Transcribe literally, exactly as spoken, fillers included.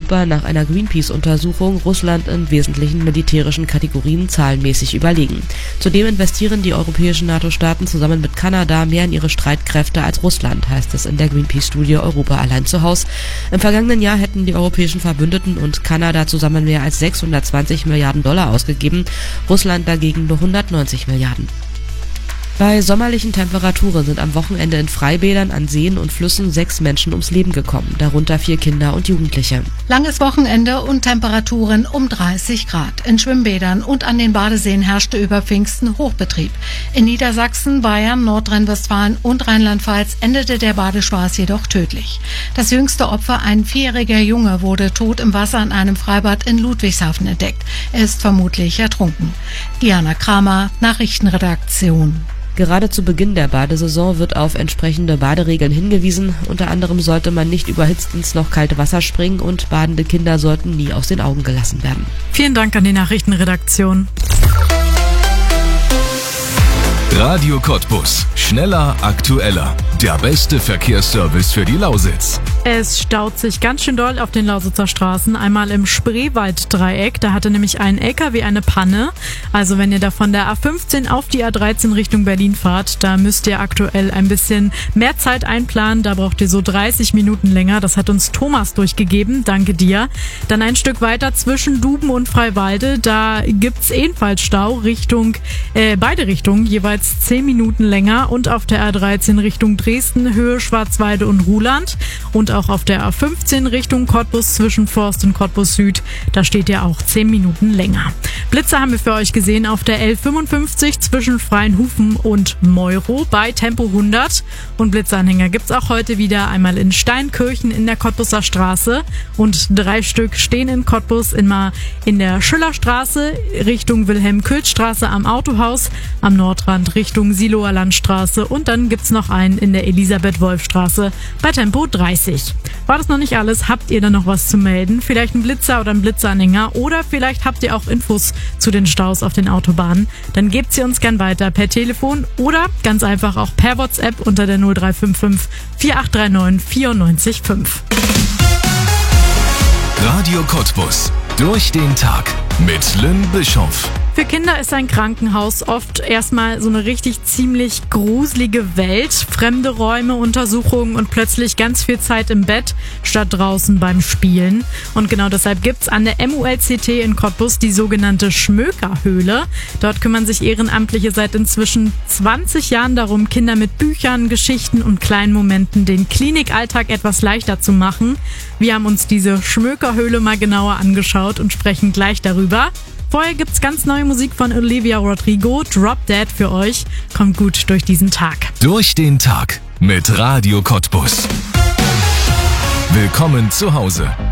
Europa nach einer Greenpeace-Untersuchung Russland in wesentlichen militärischen Kategorien zahlenmäßig überlegen. Zudem investieren die europäischen NATO-Staaten zusammen mit Kanada mehr in ihre Streitkräfte als Russland, heißt es in der Greenpeace-Studie Europa allein zu Haus. Im vergangenen Jahr hätten die europäischen Verbündeten und Kanada zusammen mehr als sechshundertzwanzig Milliarden Dollar ausgegeben, Russland dagegen nur hundertneunzig Milliarden. Bei sommerlichen Temperaturen sind am Wochenende in Freibädern an Seen und Flüssen sechs Menschen ums Leben gekommen, darunter vier Kinder und Jugendliche. Langes Wochenende und Temperaturen um dreißig Grad. In Schwimmbädern und an den Badeseen herrschte über Pfingsten Hochbetrieb. In Niedersachsen, Bayern, Nordrhein-Westfalen und Rheinland-Pfalz endete der Badespaß jedoch tödlich. Das jüngste Opfer, ein vierjähriger Junge, wurde tot im Wasser in einem Freibad in Ludwigshafen entdeckt. Er ist vermutlich ertrunken. Diana Kramer, Nachrichtenredaktion. Gerade zu Beginn der Badesaison wird auf entsprechende Baderegeln hingewiesen. Unter anderem sollte man nicht überhitzt ins noch kalte Wasser springen und badende Kinder sollten nie aus den Augen gelassen werden. Vielen Dank an die Nachrichtenredaktion. Radio Cottbus. Schneller, aktueller. Der beste Verkehrsservice für die Lausitz. Es staut sich ganz schön doll auf den Lausitzer Straßen. Einmal im Spreewald-Dreieck. Da hatte nämlich ein L K W eine Panne. Also wenn ihr da von der A fünfzehn auf die A dreizehn Richtung Berlin fahrt, da müsst ihr aktuell ein bisschen mehr Zeit einplanen. Da braucht ihr so dreißig Minuten länger. Das hat uns Thomas durchgegeben. Danke dir. Dann ein Stück weiter zwischen Duben und Freiwalde. Da gibt's ebenfalls Stau Richtung, äh, beide Richtungen, jeweils zehn Minuten länger. Und auf der A dreizehn Richtung Dresden, Höhe Schwarzwalde und Ruhland. Und auch auf der A fünfzehn Richtung Cottbus zwischen Forst und Cottbus Süd. Da steht ja auch zehn Minuten länger. Blitze haben wir für euch gesehen auf der L fünfundfünfzig zwischen Freienhufen und Meuro bei Tempo hundert. Und Blitzanhänger gibt's auch heute wieder, einmal in Steinkirchen in der Cottbuser Straße. Und drei Stück stehen in Cottbus, immer in der Schillerstraße Richtung Wilhelm-Külz-Straße am Autohaus, am Nordrand Richtung Siloer Landstraße und dann gibt's noch einen in der Elisabeth-Wolf-Straße bei Tempo dreißig. War das noch nicht alles? Habt ihr da noch was zu melden? Vielleicht ein Blitzer oder ein Blitzanhänger oder vielleicht habt ihr auch Infos zu den Staus auf den Autobahnen? Dann gebt sie uns gern weiter per Telefon oder ganz einfach auch per WhatsApp unter der null drei fünf fünf vier acht drei neun vier neun fünf. Radio Cottbus. Durch den Tag mit Lynn Bischoff. Für Kinder ist ein Krankenhaus oft erstmal so eine richtig ziemlich gruselige Welt. Fremde Räume, Untersuchungen und plötzlich ganz viel Zeit im Bett statt draußen beim Spielen. Und genau deshalb gibt's an der M U L C T in Cottbus die sogenannte Schmökerhöhle. Dort kümmern sich Ehrenamtliche seit inzwischen zwanzig Jahren darum, Kinder mit Büchern, Geschichten und kleinen Momenten den Klinikalltag etwas leichter zu machen. Wir haben uns diese Schmökerhöhle mal genauer angeschaut und sprechen gleich darüber. Vorher gibt's ganz neue Musik von Olivia Rodrigo, Drop Dead für euch. Kommt gut durch diesen Tag. Durch den Tag mit Radio Cottbus. Willkommen zu Hause.